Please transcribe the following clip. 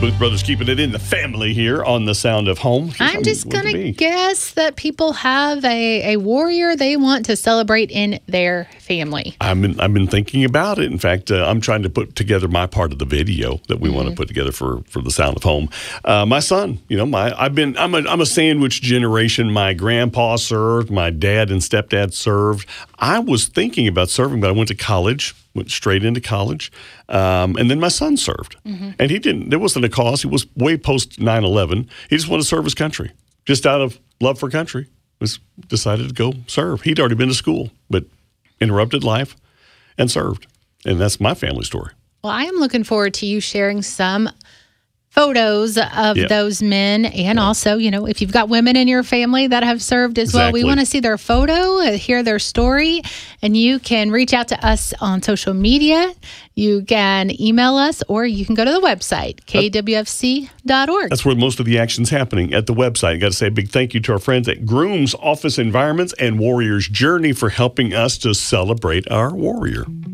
Booth Brothers keeping it in the family here on The Sound of Home. I'm just going to guess that people have a warrior they want to celebrate in their family. I've been thinking about it. In fact, I'm trying to put together my part of the video that we want to put together for The Sound of Home. My son, I'm a sandwich generation. My grandpa served, my dad and stepdad served. I was thinking about serving, but I went to college. Went straight into college. And then my son served. And he didn't, there wasn't a cause. He was way post 9/11. He just wanted to serve his country. Just out of love for country, decided to go serve. He'd already been to school, but interrupted life and served. And that's my family story. Well, I am looking forward to you sharing some photos of those men. And also, if you've got women in your family that have served as well, we want to see their photo, hear their story. And you can reach out to us on social media. You can email us, or you can go to the website, kwfc.org. That's where most of the action's happening, at the website. Got to say a big thank you to our friends at Grooms Office Environments and Warrior's Journey for helping us to celebrate our warrior.